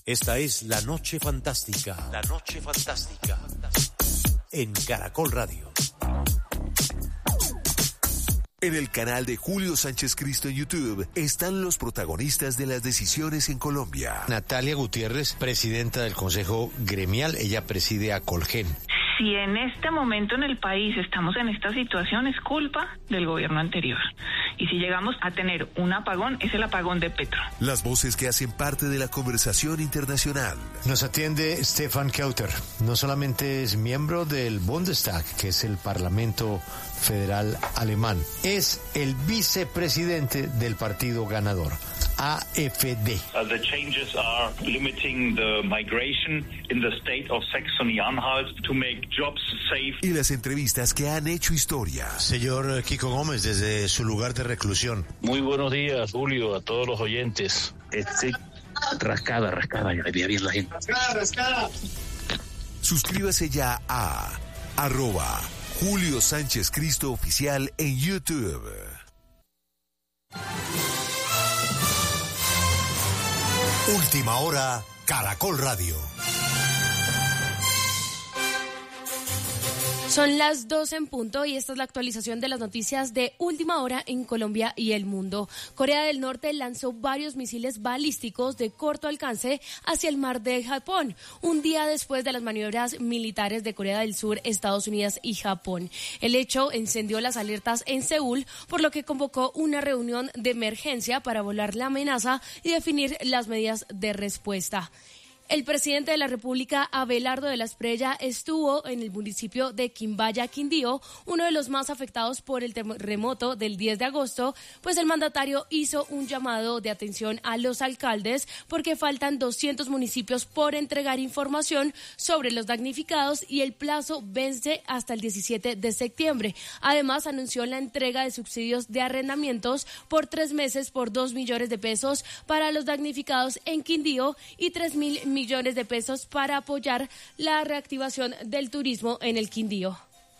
Esta es La Noche Fantástica. La Noche Fantástica. En Caracol Radio. En el canal de Julio Sánchez Cristo en YouTube están los protagonistas de las decisiones en Colombia. Natalia Gutiérrez, presidenta del Consejo Gremial, ella preside a Colgen. Si en este momento en el país estamos en esta situación, es culpa del gobierno anterior. Y si llegamos a tener un apagón, es el apagón de Petro. Las voces que hacen parte de la conversación internacional. Nos atiende Stefan Kauter. No solamente es miembro del Bundestag, que es el Parlamento Federal Alemán, es el vicepresidente del partido ganador, AfD. The changes are limiting the migration in the state of Saxony-Anhalt to make jobs safe. Y las entrevistas que han hecho historia. Señor Kiko Gómez, desde su lugar de reclusión. Muy buenos días, Julio, a todos los oyentes. Rascada, ya veía bien la gente. Rascada. Suscríbase ya a @Julio Sánchez Cristo Oficial en YouTube. Última hora, Caracol Radio. Son las 12 en punto y esta es la actualización de las noticias de última hora en Colombia y el mundo. Corea del Norte lanzó varios misiles balísticos de corto alcance hacia el mar de Japón, un día después de las maniobras militares de Corea del Sur, Estados Unidos y Japón. El hecho encendió las alertas en Seúl, por lo que convocó una reunión de emergencia para evaluar la amenaza y definir las medidas de respuesta. El presidente de la República, Abelardo de la Espriella, estuvo en el municipio de Quimbaya, Quindío, uno de los más afectados por el terremoto del 10 de agosto, pues el mandatario hizo un llamado de atención a los alcaldes porque faltan 200 municipios por entregar información sobre los damnificados y el plazo vence hasta el 17 de septiembre. Además, anunció la entrega de subsidios de arrendamientos por 3 meses por 2 millones de pesos para los damnificados en Quindío y 3.000 millones de pesos para apoyar la reactivación del turismo en el Quindío.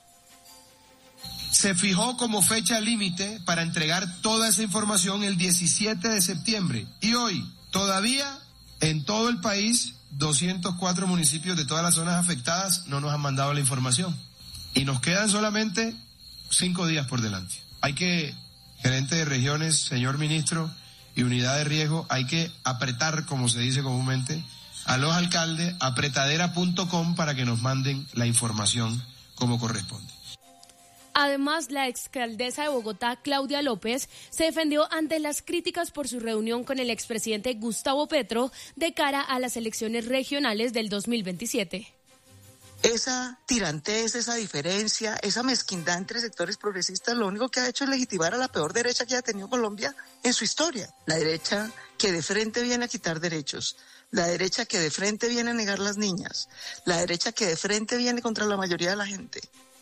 Se fijó como fecha límite para entregar toda esa información el 17 de septiembre. Y hoy, todavía, en todo el país, 204 municipios de todas las zonas afectadas no nos han mandado la información. Y nos quedan solamente 5 días por delante. Gerente de regiones, señor ministro, y unidad de riesgo, hay que apretar, como se dice comúnmente, a los alcaldes, apretadera.com para que nos manden la información como corresponde. Además, la exalcaldesa de Bogotá, Claudia López, se defendió ante las críticas por su reunión con el expresidente Gustavo Petro de cara a las elecciones regionales del 2027. Esa tirantez, esa diferencia, esa mezquindad entre sectores progresistas, lo único que ha hecho es legitimar a la peor derecha que ha tenido Colombia en su historia. La derecha que de frente viene a quitar derechos, la derecha que de frente viene a negar las niñas, la derecha que de frente viene contra la mayoría de la gente.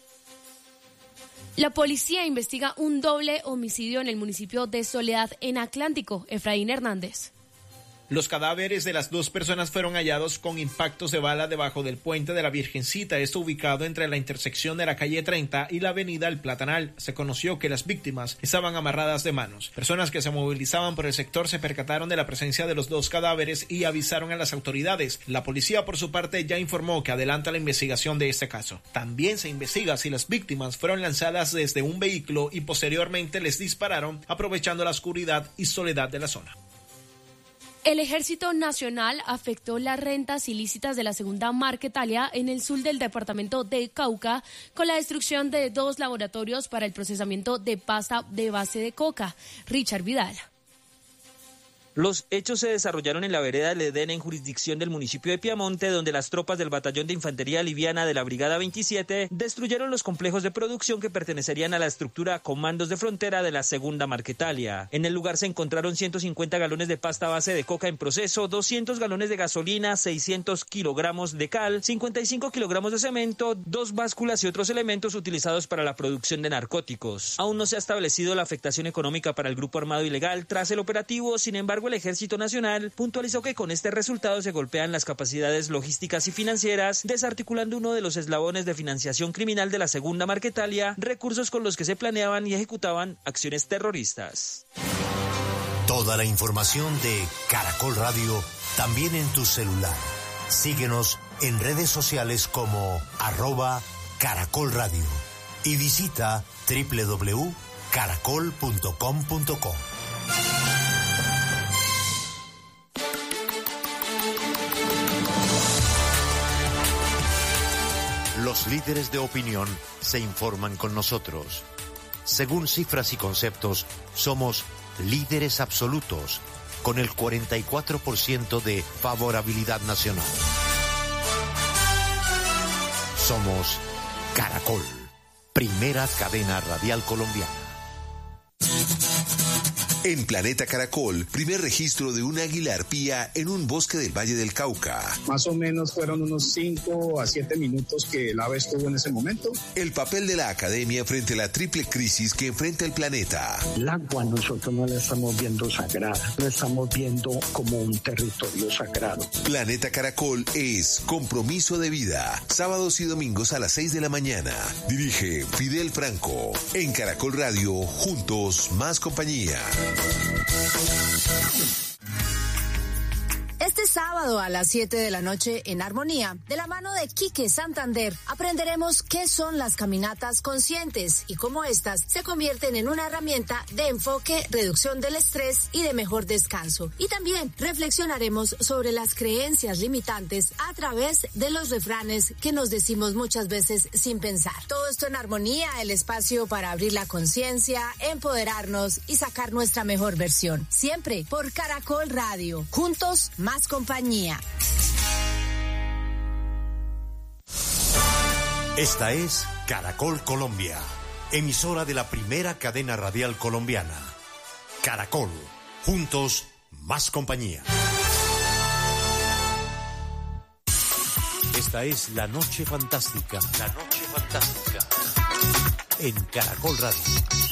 La policía investiga un doble homicidio en el municipio de Soledad, en Atlántico. Efraín Hernández. Los cadáveres de las 2 personas fueron hallados con impactos de bala debajo del puente de la Virgencita, esto ubicado entre la intersección de la calle 30 y la avenida El Platanal. Se conoció que las víctimas estaban amarradas de manos. Personas que se movilizaban por el sector se percataron de la presencia de los 2 cadáveres y avisaron a las autoridades. La policía, por su parte, ya informó que adelanta la investigación de este caso. También se investiga si las víctimas fueron lanzadas desde un vehículo y posteriormente les dispararon, aprovechando la oscuridad y soledad de la zona. El Ejército Nacional afectó las rentas ilícitas de la segunda Marquetalia en el sur del departamento de Cauca con la destrucción de 2 laboratorios para el procesamiento de pasta de base de coca. Richard Vidal. Los hechos se desarrollaron en la vereda del Edén, en jurisdicción del municipio de Piamonte, donde las tropas del Batallón de Infantería Liviana de la Brigada 27 destruyeron los complejos de producción que pertenecerían a la estructura Comandos de Frontera de la segunda Marquetalia. En el lugar se encontraron 150 galones de pasta base de coca en proceso, 200 galones de gasolina, 600 kilogramos de cal, 55 kilogramos de cemento, 2 básculas y otros elementos utilizados para la producción de narcóticos. Aún no se ha establecido la afectación económica para el grupo armado ilegal tras el operativo. Sin embargo, el Ejército Nacional puntualizó que con este resultado se golpean las capacidades logísticas y financieras, desarticulando uno de los eslabones de financiación criminal de la segunda Marquetalia, recursos con los que se planeaban y ejecutaban acciones terroristas. Toda la información de Caracol Radio también en tu celular. Síguenos en redes sociales como @Caracol Radio y visita www.caracol.com.co. Los líderes de opinión se informan con nosotros. Según cifras y conceptos, somos líderes absolutos, con el 44% de favorabilidad nacional. Somos Caracol, primera cadena radial colombiana. En Planeta Caracol, primer registro de un águila arpía en un bosque del Valle del Cauca. Más o menos fueron unos 5 a 7 minutos que el ave estuvo en ese momento. El papel de la academia frente a la triple crisis que enfrenta el planeta. El agua nosotros no la estamos viendo sagrada, la estamos viendo como un territorio sagrado. Planeta Caracol es compromiso de vida. Sábados y domingos a las 6 de la mañana. Dirige Fidel Franco. En Caracol Radio, juntos más compañía. Este sábado a las 7 de la noche en Armonía, de la mano de Quique Santander, aprenderemos qué son las caminatas conscientes y cómo estas se convierten en una herramienta de enfoque, reducción del estrés y de mejor descanso. Y también reflexionaremos sobre las creencias limitantes a través de los refranes que nos decimos muchas veces sin pensar. Todo esto en Armonía, el espacio para abrir la conciencia, empoderarnos y sacar nuestra mejor versión. Siempre por Caracol Radio. Juntos, más compañía. Esta es Caracol Colombia, emisora de la primera cadena radial colombiana. Caracol, juntos, más compañía. Esta es La Noche Fantástica. La Noche Fantástica. En Caracol Radio.